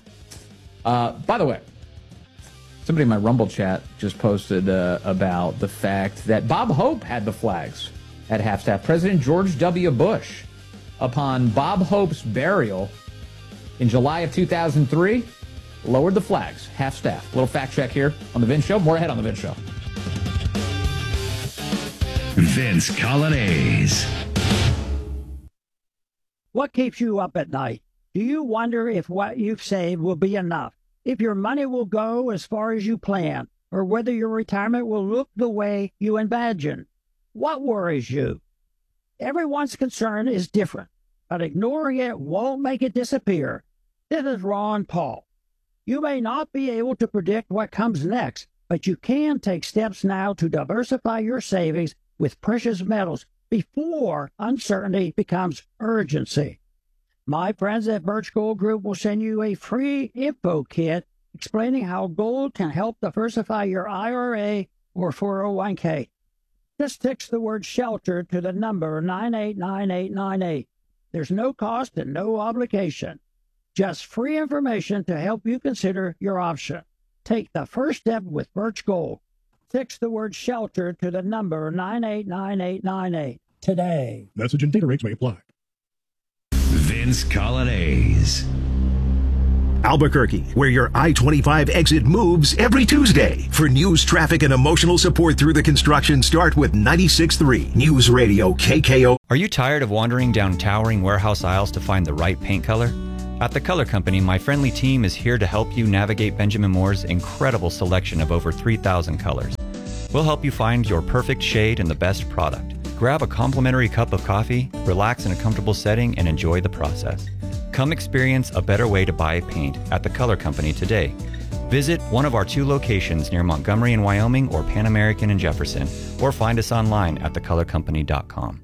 Speaker 23: Uh, by the way, somebody in my Rumble chat just posted uh, about the fact that Bob Hope had the flags at half-staff. President George W. Bush, upon Bob Hope's burial in July of two thousand three, lowered the flags, half-staff. Little fact check here on The Vince Show. More ahead on The Vince Show.
Speaker 11: Vince Colonnese.
Speaker 15: What keeps you up at night? Do you wonder if what you've saved will be enough? If your money will go as far as you plan? Or whether your retirement will look the way you imagine? What worries you? Everyone's concern is different, but ignoring it won't make it disappear. This is Ron Paul. You may not be able to predict what comes next, but you can take steps now to diversify your savings with precious metals before uncertainty becomes urgency. My friends at Birch Gold Group will send you a free info kit explaining how gold can help diversify your I R A or four oh one k. Just text the word SHELTER to the number nine eight nine eight nine eight. There's no cost and no obligation. Just free information to help you consider your option. Take the first step with Birch Gold. Text the word SHELTER to the number nine eight nine eight nine eight today.
Speaker 16: Message and data rates may apply.
Speaker 11: Vince Colonnese.
Speaker 9: Albuquerque, where your I twenty-five exit moves every Tuesday. For news, traffic, and emotional support through the construction, start with ninety-six point three News Radio K K O.
Speaker 12: Are you tired of wandering down towering warehouse aisles to find the right paint color? At The Color Company, my friendly team is here to help you navigate Benjamin Moore's incredible selection of over three thousand colors. We'll help you find your perfect shade and the best product. Grab a complimentary cup of coffee, relax in a comfortable setting, and enjoy the process. Come experience a better way to buy paint at The Color Company today. Visit one of our two locations near Montgomery in Wyoming or Pan American in Jefferson, or find us online at the color company dot com.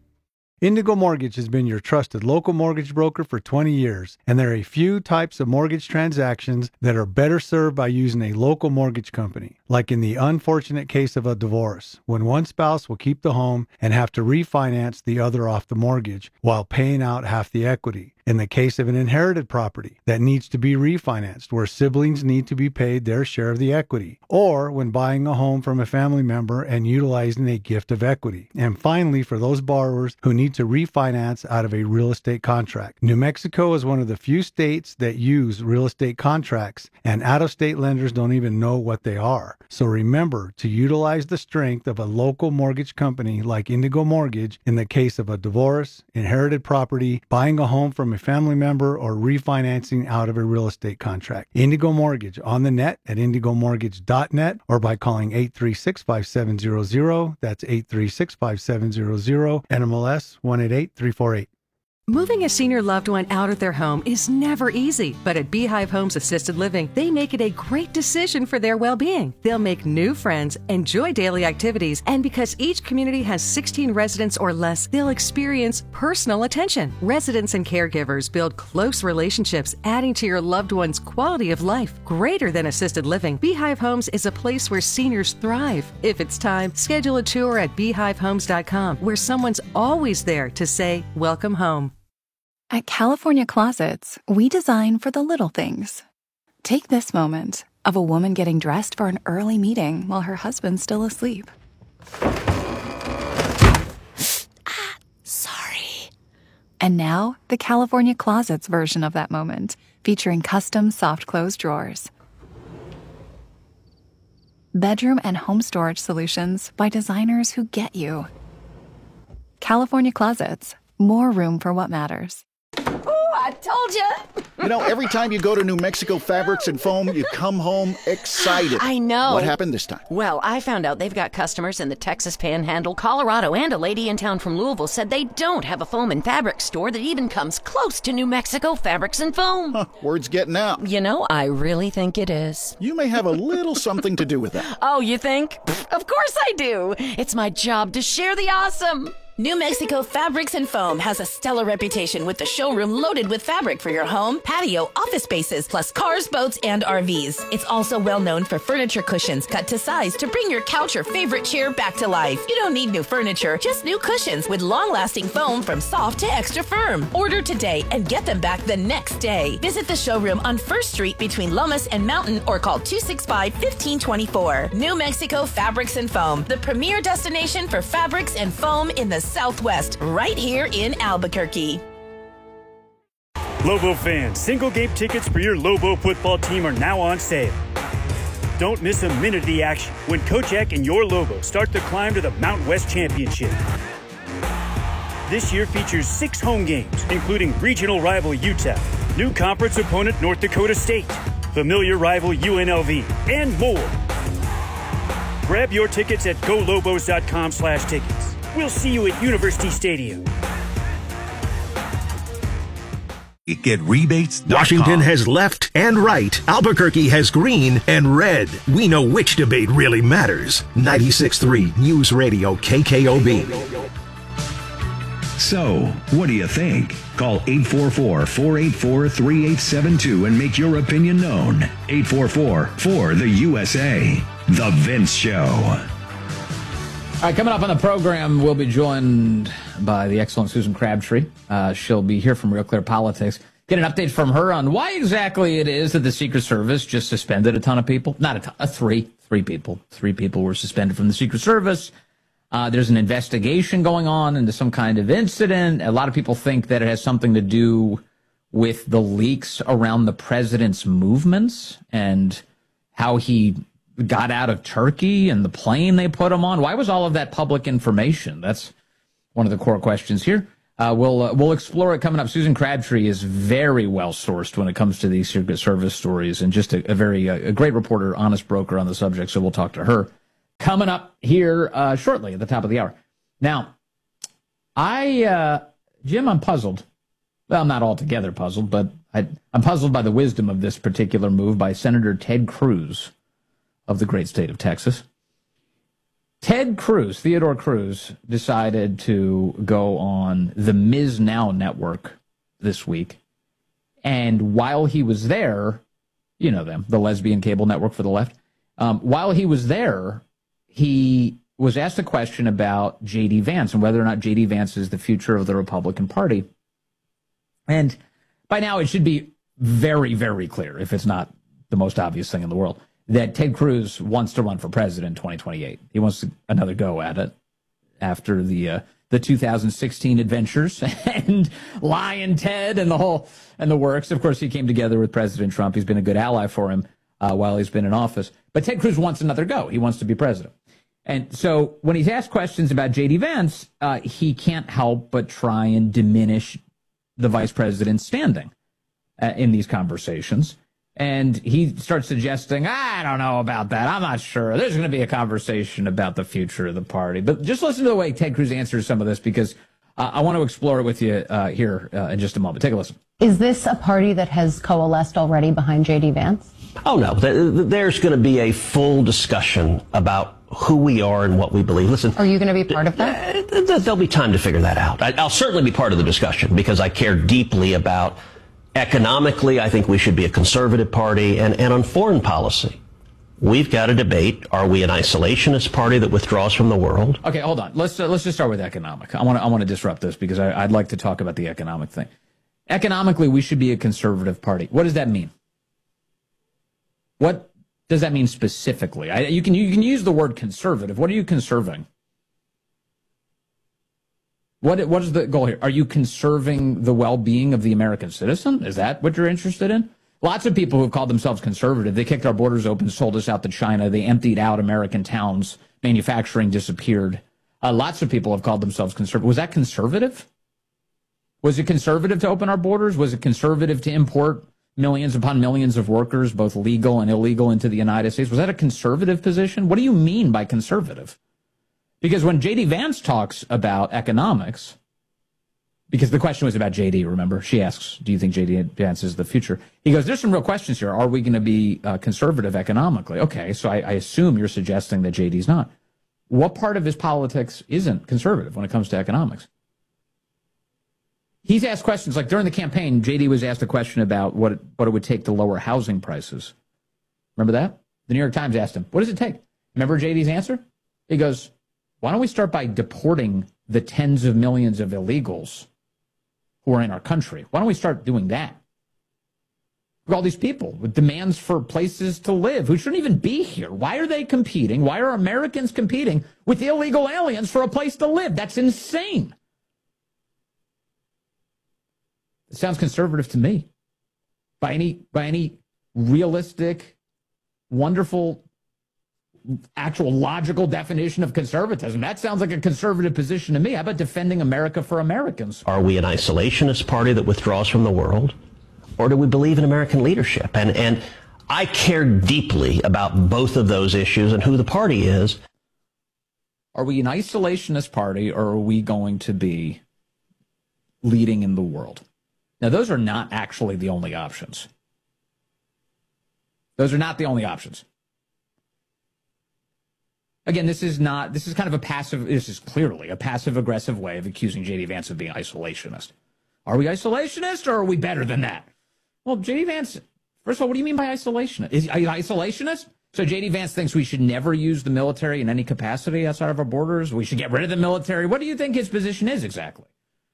Speaker 13: Indigo Mortgage has been your trusted local mortgage broker for twenty years, and there are a few types of mortgage transactions that are better served by using a local mortgage company, like in the unfortunate case of a divorce, when one spouse will keep the home and have to refinance the other off the mortgage while paying out half the equity. In the case of an inherited property that needs to be refinanced, where siblings need to be paid their share of the equity, or when buying a home from a family member and utilizing a gift of equity. And finally, for those borrowers who need to refinance out of a real estate contract. New Mexico is one of the few states that use real estate contracts, and out-of-state lenders don't even know what they are. So remember to utilize the strength of a local mortgage company like Indigo Mortgage in the case of a divorce, inherited property, buying a home from a family member, or refinancing out of a real estate contract. Indigo Mortgage on the net at indigo mortgage dot net or by calling eight three six, five seven zero zero. That's eight three six, five seven zero zero. N M L S one eight eight three four eight.
Speaker 1: Moving a senior loved one out of their home is never easy, but at Beehive Homes Assisted Living, they make it a great decision for their well-being. They'll make new friends, enjoy daily activities, and because each community has sixteen residents or less, they'll experience personal attention. Residents and caregivers build close relationships, adding to your loved one's quality of life. Greater than assisted living, Beehive Homes is a place where seniors thrive. If it's time, schedule a tour at beehive homes dot com, where someone's always there to say, welcome home.
Speaker 16: At California Closets, we design for the little things. Take this moment of a woman getting dressed for an early meeting while her husband's still asleep. ah, sorry. And now, the California Closets version of that moment, featuring custom soft close drawers. Bedroom and home storage solutions by designers who get you. California Closets, more room for what matters.
Speaker 8: I told you.
Speaker 17: You know, every time you go to New Mexico Fabrics and Foam, you come home excited.
Speaker 8: I know.
Speaker 17: What happened this time?
Speaker 8: Well, I found out they've got customers in the Texas Panhandle, Colorado, and a lady in town from Louisville said they don't have a foam and fabric store that even comes close to New Mexico Fabrics and Foam.
Speaker 17: Huh, word's getting out.
Speaker 8: You know, I really think it is.
Speaker 17: You may have a little something to do with that.
Speaker 8: Oh, you think? Pfft, of course I do. It's my job to share the awesome.
Speaker 18: New Mexico Fabrics and Foam has a stellar reputation with the showroom loaded with fabric for your home, patio, office spaces, plus cars, boats, and R Vs. It's also well known for furniture cushions cut to size to bring your couch or favorite chair back to life. You don't need new furniture, just new cushions with long-lasting foam from soft to extra firm. Order today and get them back the next day. Visit the showroom on First Street between Lomas and Mountain or call two six five, one five two four. New Mexico Fabrics and Foam, the premier destination for fabrics and foam in the Southwest, right here in Albuquerque.
Speaker 4: Lobo fans, single game tickets for your Lobo football team are now on sale. Don't miss a minute of the action when Coach Eck and your Lobo start the climb to the Mountain West Championship. This year features six home games, including regional rival U T E P, new conference opponent North Dakota State, familiar rival U N L V, and more. Grab your tickets at go lobos dot com slash tickets. We'll see you at University Stadium.
Speaker 9: Get rebates. Washington has left and right. Albuquerque has green and red. We know which debate really matters. ninety-six point three News Radio K K O B.
Speaker 11: So, what do you think? Call eight four four, four eight four, three eight seven two and make your opinion known. eight four four, four the U S A. The Vince Show.
Speaker 23: All right, coming up on the program, we'll be joined by the excellent Susan Crabtree. Uh, she'll be here from Real Clear Politics. Get an update from her on why exactly it is that the Secret Service just suspended a ton of people. Not a ton, uh, three. Three people. Three people were suspended from the Secret Service. Uh, there's an investigation going on into some kind of incident. A lot of people think that it has something to do with the leaks around the president's movements and how he got out of Turkey and the plane they put him on? Why was all of that public information? That's one of the core questions here. Uh, we'll uh, we'll explore it coming up. Susan Crabtree is very well sourced when it comes to these Secret Service stories, and just a, a very uh, a great reporter, honest broker on the subject. So we'll talk to her coming up here uh, shortly at the top of the hour. Now, I uh, Jim, I'm puzzled. Well, I'm not altogether puzzled, but I, I'm puzzled by the wisdom of this particular move by Senator Ted Cruz of the great state of Texas. Ted Cruz, Theodore Cruz, decided to go on the Miz Now network this week. And while he was there, you know them, the lesbian cable network for the left. Um, while he was there, he was asked a question about J D. Vance and whether or not J D. Vance is the future of the Republican Party. And by now it should be very, very clear, if it's not the most obvious thing in the world, that Ted Cruz wants to run for president in twenty twenty-eight. He wants to, another go at it after the uh, the two thousand sixteen adventures and Lion Ted and the whole and the works. Of course, he came together with President Trump. He's been a good ally for him uh, while he's been in office. But Ted Cruz wants another go. He wants to be president. And so when he's asked questions about J D. Vance, uh, he can't help but try and diminish the vice president's standing uh, in these conversations. And he starts suggesting, I don't know about that. I'm not sure. There's going to be a conversation about the future of the party. But just listen to the way Ted Cruz answers some of this, because uh, I want to explore it with you uh, here uh, in just a moment. Take a listen.
Speaker 2: Is this a party that has coalesced already behind J D. Vance?
Speaker 3: Oh, no. There's going to be a full discussion about who we are and what we believe. Listen.
Speaker 2: Are you going to be part of that?
Speaker 3: There'll be time to figure that out. I'll certainly be part of the discussion because I care deeply about economically. I think we should be a conservative party. And, and on foreign policy, we've got to debate, are we an isolationist party that withdraws from the world?
Speaker 23: Okay, hold on. Let's uh, let's just start with economic. I want to I want to disrupt this because I, I'd like to talk about the economic thing. Economically, we should be a conservative party. What does that mean? What does that mean specifically? I, you can you can use the word conservative. What are you conserving? What what is the goal here? Are you conserving the well-being of the American citizen? Is that what you're interested in? Lots of people who have called themselves conservative, they kicked our borders open, sold us out to China, they emptied out American towns, manufacturing disappeared. Uh, lots of people have called themselves conservative. Was that conservative? Was it conservative to open our borders? Was it conservative to import millions upon millions of workers, both legal and illegal, into the United States? Was that a conservative position? What do you mean by conservative? Because when J D. Vance talks about economics, because the question was about J D, remember? She asks, do you think J D. Vance is the future? He goes, there's some real questions here. Are we going to be uh, conservative economically? Okay, so I, I assume you're suggesting that J D's not. What part of his politics isn't conservative when it comes to economics? He's asked questions, like during the campaign, J D was asked a question about what it, what it would take to lower housing prices. Remember that? The New York Times asked him, what does it take? Remember J D's answer? He goes, why don't we start by deporting the tens of millions of illegals who are in our country? Why don't we start doing that? All these people with demands for places to live who shouldn't even be here. Why are they competing? Why are Americans competing with illegal aliens for a place to live? That's insane. It sounds conservative to me. By any by any realistic, wonderful, actual logical definition of conservatism, that sounds like a conservative position to me. How about defending America for Americans?
Speaker 3: Are we an isolationist party that withdraws from the world? Or do we believe in American leadership? And and I care deeply about both of those issues and who the party is.
Speaker 23: Are we an isolationist party, or are we going to be leading in the world? Now, those are not actually the only options. Those are not the only options. Again, this is not, this is kind of a passive, this is clearly a passive-aggressive way of accusing J D. Vance of being isolationist. Are we isolationist, or are we better than that? Well, J D. Vance, first of all, what do you mean by isolationist? Is, are you isolationist? So J D. Vance thinks we should never use the military in any capacity outside of our borders? We should get rid of the military? What do you think his position is exactly?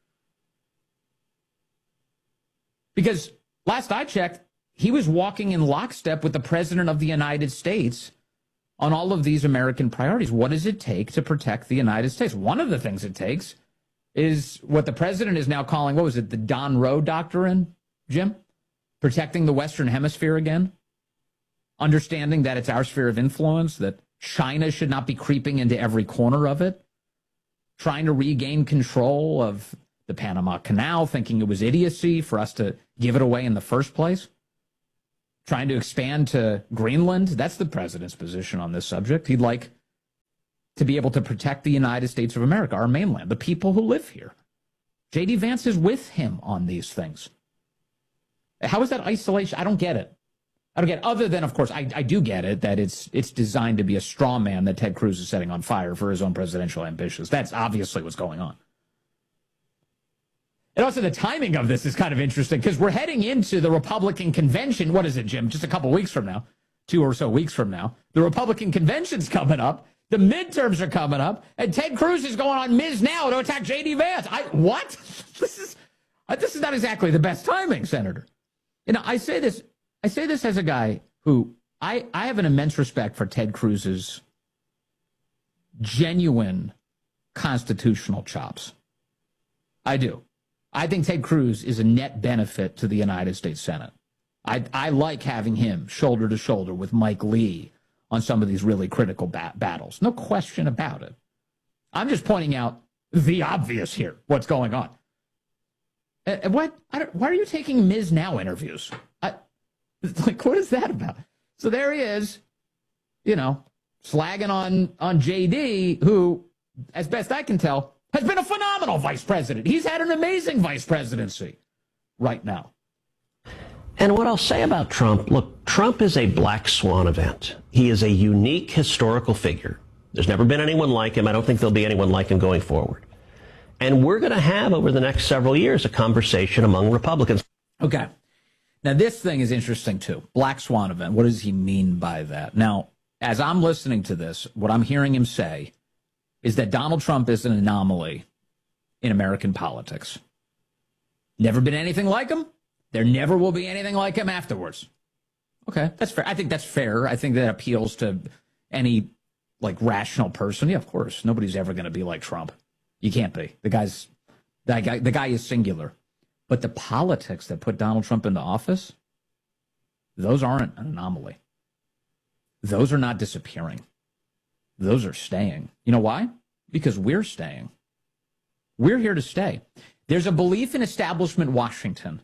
Speaker 23: Because last I checked, he was walking in lockstep with the President of the United States on all of these American priorities. What does it take to protect the United States? One of the things it takes is what the president is now calling, what was it, the Don Roe Doctrine? Jim? Protecting the Western Hemisphere again? Understanding that it's our sphere of influence, that China should not be creeping into every corner of it? Trying to regain control of the Panama Canal, thinking it was idiocy for us to give it away in the first place? Trying to expand to Greenland? That's the president's position on this subject. He'd like to be able to protect the United States of America, our mainland, the people who live here. J D. Vance is with him on these things. How is that isolation? I don't get it. I don't get it. Other than, of course, I, I do get it, that it's it's designed to be a straw man that Ted Cruz is setting on fire for his own presidential ambitions. That's obviously what's going on. And also the timing of this is kind of interesting because we're heading into the Republican convention. What is it, Jim? Just a couple weeks from now, two or so weeks from now. The Republican convention's coming up. The midterms are coming up. And Ted Cruz is going on Miz Now to attack J D. Vance. I, what? This is, this is not exactly the best timing, Senator. You know, I say this, I say this as a guy who, I, I have an immense respect for Ted Cruz's genuine constitutional chops. I do. I think Ted Cruz is a net benefit to the United States Senate. I, I like having him shoulder to shoulder with Mike Lee on some of these really critical ba- battles. No question about it. I'm just pointing out the obvious here, what's going on. Uh, what? I don't, why are you taking Miz Now interviews? I, like, what is that about? So there he is, you know, slagging on, on J D, who, as best I can tell, has been a phenomenal vice president. He's had an amazing vice presidency right now.
Speaker 3: And what I'll say about Trump, look, Trump is a black swan event. He is a unique historical figure. There's never been anyone like him. I don't think there'll be anyone like him going forward. And we're going to have, over the next several years, a conversation among Republicans.
Speaker 23: Okay. Now, this thing is interesting, too. Black swan event. What does he mean by that? Now, as I'm listening to this, what I'm hearing him say is that Donald Trump is an anomaly in American politics. Never been anything like him. There never will be anything like him afterwards. Okay, that's fair. I think that's fair. I think that appeals to any, like, rational person. Yeah, of course. Nobody's ever going to be like Trump. You can't be. The guy's, that guy, the guy is singular. But the politics that put Donald Trump into office, those aren't an anomaly. Those are not disappearing. Those are staying. You know why? Because we're staying. We're here to stay. There's a belief in establishment Washington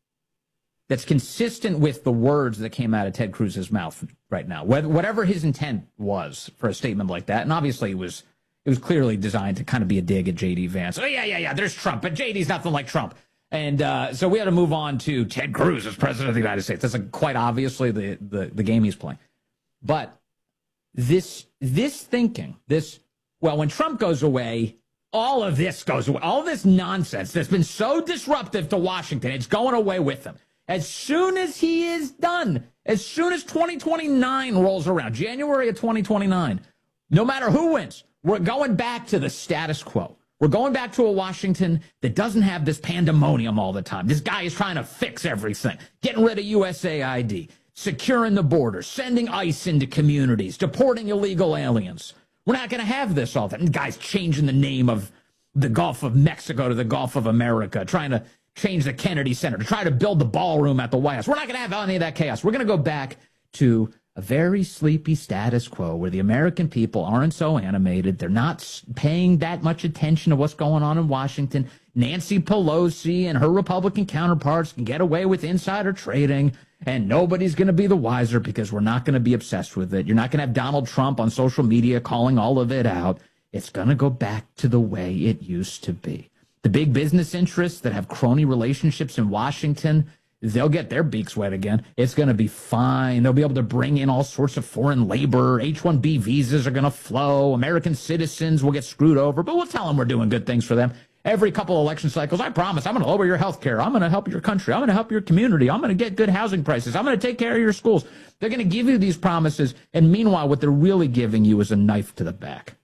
Speaker 23: that's consistent with the words that came out of Ted Cruz's mouth right now, whatever his intent was for a statement like that. And obviously it was it was clearly designed to kind of be a dig at J D. Vance. Oh, yeah, yeah, yeah, there's Trump, but J D's nothing like Trump. And uh, so we had to move on to Ted Cruz as president of the United States. That's like quite obviously the, the, the game he's playing. But this this thinking, this, well, when Trump goes away, all of this goes away. All this nonsense that's been so disruptive to Washington, it's going away with him. As soon as he is done, as soon as twenty twenty-nine rolls around, January of twenty twenty-nine, no matter who wins, we're going back to the status quo. We're going back to a Washington that doesn't have this pandemonium all the time. This guy is trying to fix everything, getting rid of U S A I D, securing the border, sending ICE into communities, deporting illegal aliens. We're not going to have this all the time. The guy's changing the name of the Gulf of Mexico to the Gulf of America, trying to change the Kennedy Center, to try to build the ballroom at the White House. We're not going to have any of that chaos. We're going to go back to a very sleepy status quo where the American people aren't so animated. They're not paying that much attention to what's going on in Washington. Nancy Pelosi and her Republican counterparts can get away with insider trading, and nobody's going to be the wiser because we're not going to be obsessed with it. You're not going to have Donald Trump on social media calling all of it out. It's going to go back to the way it used to be. The big business interests that have crony relationships in Washington, they'll get their beaks wet again. It's going to be fine. They'll be able to bring in all sorts of foreign labor. H one B visas are going to flow. American citizens will get screwed over, but we'll tell them we're doing good things for them. Every couple of election cycles, I promise, I'm going to lower your health care. I'm going to help your country. I'm going to help your community. I'm going to get good housing prices. I'm going to take care of your schools. They're going to give you these promises, and meanwhile, what they're really giving you is a knife to the back.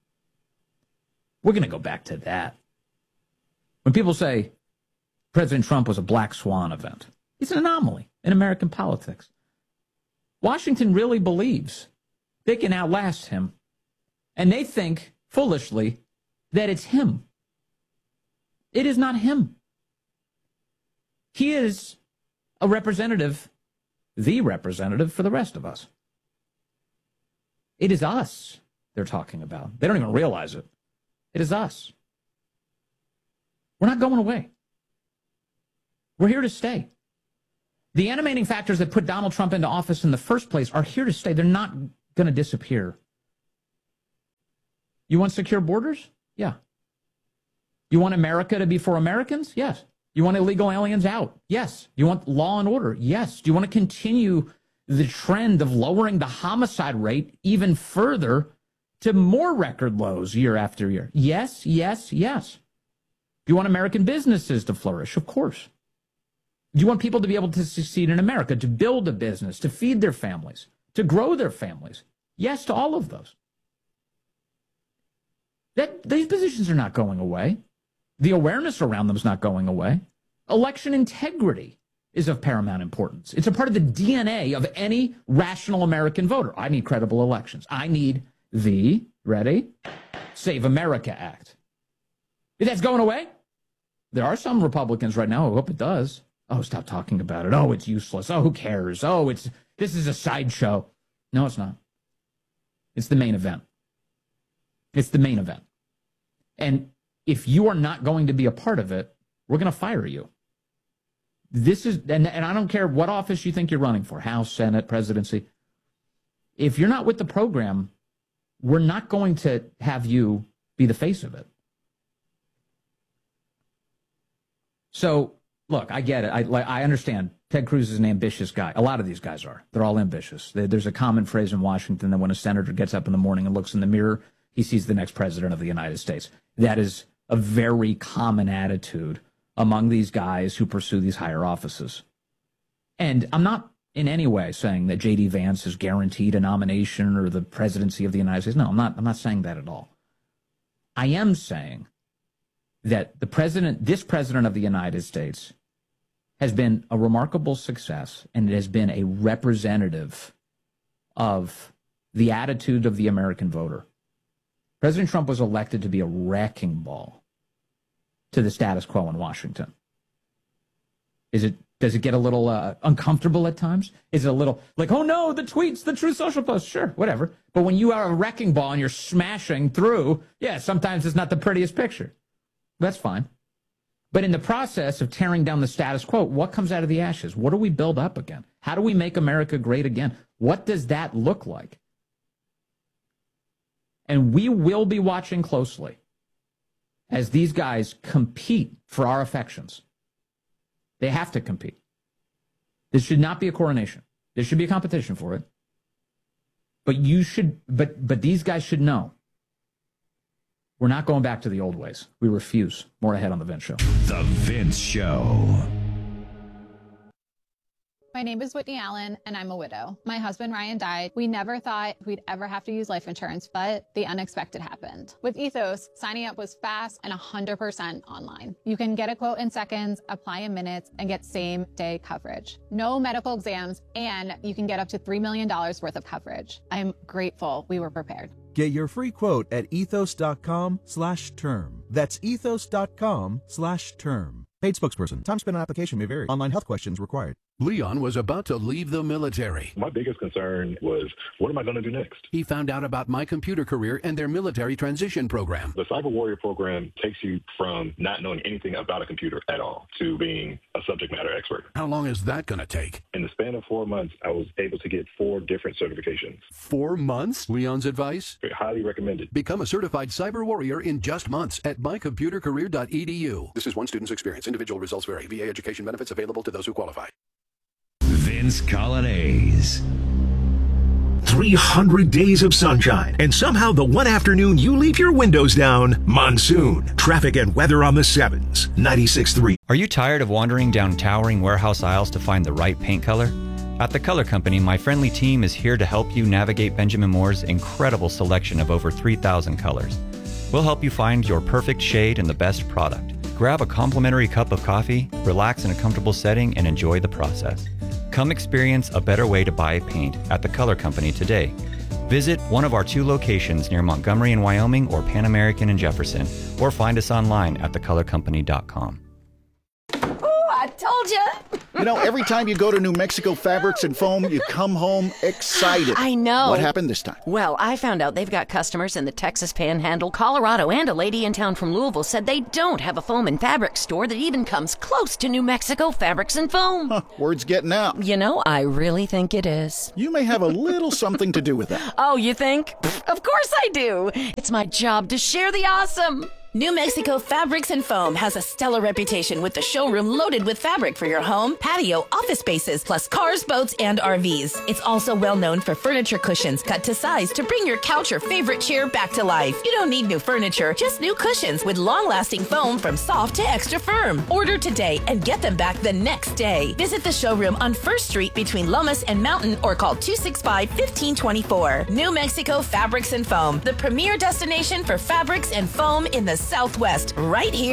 Speaker 23: We're going to go back to that. When people say President Trump was a black swan event, he's an anomaly in American politics. Washington really believes they can outlast him, and they think, foolishly, that it's him. It is not him. He is a representative, the representative for the rest of us. It is us they're talking about. They don't even realize it. It is us. We're not going away. We're here to stay. The animating factors that put Donald Trump into office in the first place are here to stay. They're not going to disappear. You want secure borders? Yeah. You want America to be for Americans? Yes. You want illegal aliens out? Yes. You want law and order? Yes. Do you want to continue the trend of lowering the homicide rate even further to more record lows year after year? Yes, yes, yes. Do you want American businesses to flourish? Of course. Do you want people to be able to succeed in America, to build a business, to feed their families, to grow their families? Yes to all of those. That, these positions are not going away. The awareness around them is not going away. Election integrity is of paramount importance. It's a part of the D N A of any rational American voter. I need credible elections. I need the, ready, Save America Act. If that's going away, there are some Republicans right now who hope it does. Oh, stop talking about it. Oh, it's useless. Oh, who cares? Oh, it's this is a sideshow. No, it's not. It's the main event. It's the main event. And if you are not going to be a part of it, we're going to fire you. This is, and, and I don't care what office you think you're running for, House, Senate, presidency. If you're not with the program, we're not going to have you be the face of it. So, look, I get it. I, like, I understand Ted Cruz is an ambitious guy. A lot of these guys are. They're all ambitious. They, there's a common phrase in Washington that when a senator gets up in the morning and looks in the mirror, he sees the next president of the United States. That is a very common attitude among these guys who pursue these higher offices. And I'm not in any way saying that J D Vance is guaranteed a nomination or the presidency of the United States. No, I'm not. I'm not saying that at all. I am saying that the president, this president of the United States, has been a remarkable success, and it has been a representative of the attitude of the American voter. President Trump was elected to be a wrecking ball to the status quo in Washington. Is it? Does it get a little uh, uncomfortable at times? Is it a little like, oh no, the tweets, the Truth Social posts? Sure, whatever. But when you are a wrecking ball and you're smashing through, yeah, sometimes it's not the prettiest picture. That's fine. But in the process of tearing down the status quo, what comes out of the ashes? What do we build up again? How do we make America great again? What does that look like? And we will be watching closely as these guys compete for our affections. They have to compete. This should not be a coronation. There should be a competition for it. But you should, but but these guys should know we're not going back to the old ways. We refuse. More ahead on The Vince Show.
Speaker 11: The Vince Show.
Speaker 6: My name is Whitney Allen, and I'm a widow. My husband, Ryan, died. We never thought we'd ever have to use life insurance, but the unexpected happened. With Ethos, signing up was fast and one hundred percent online. You can get a quote in seconds, apply in minutes, and get same-day coverage. No medical exams, and you can get up to three million dollars worth of coverage. I'm grateful we were prepared.
Speaker 7: Get your free quote at ethos.com slash term. That's ethos.com slash term. Paid spokesperson. Time spent on application may vary. Online health questions required.
Speaker 19: Leon was about to leave the military.
Speaker 20: My biggest concern was, what am I going to do next?
Speaker 19: He found out about My Computer Career and their military transition program.
Speaker 20: The Cyber Warrior program takes you from not knowing anything about a computer at all to being a subject matter expert.
Speaker 19: How long is that going to take?
Speaker 20: In the span of four months, I was able to get four different certifications.
Speaker 19: Four months? Leon's advice?
Speaker 20: Highly recommended.
Speaker 19: Become a certified cyber warrior in just months at my computer career dot e d u. This is one student's experience. Individual results vary. V A education benefits available to those who qualify.
Speaker 11: Vince Coglianese. three hundred days of sunshine, and somehow the one afternoon you leave your windows down, monsoon. Traffic and weather on the sevens. ninety-six point three.
Speaker 12: Are you tired of wandering down towering warehouse aisles to find the right paint color? At The Color Company, my friendly team is here to help you navigate Benjamin Moore's incredible selection of over three thousand colors. We'll help you find your perfect shade and the best product. Grab a complimentary cup of coffee, relax in a comfortable setting, and enjoy the process. Come experience a better way to buy paint at The Color Company today. Visit one of our two locations near Montgomery in Wyoming or Pan American in Jefferson, or find us online at the color company dot com.
Speaker 8: Oh, I told you.
Speaker 17: You know, every time you go to New Mexico Fabrics and Foam, you come home excited.
Speaker 8: I know.
Speaker 17: What happened this time?
Speaker 8: Well, I found out they've got customers in the Texas Panhandle, Colorado, and a lady in town from Louisville said they don't have a foam and fabric store that even comes close to New Mexico Fabrics and Foam.
Speaker 17: Huh, word's getting out.
Speaker 8: You know, I really think it is.
Speaker 17: You may have a little something to do with that.
Speaker 8: Oh, you think? Pfft, of course I do. It's my job to share the awesome.
Speaker 18: New Mexico Fabrics and Foam has a stellar reputation with the showroom loaded with fabric for your home, patio, office spaces, plus cars, boats, and R Vs. It's also well known for furniture cushions cut to size to bring your couch or favorite chair back to life. You don't need new furniture, just new cushions with long-lasting foam from soft to extra firm. Order today and get them back the next day. Visit the showroom on First Street between Lomas and Mountain or call two six five, one five two four. New Mexico Fabrics and Foam, the premier destination for fabrics and foam in the Southwest, right here.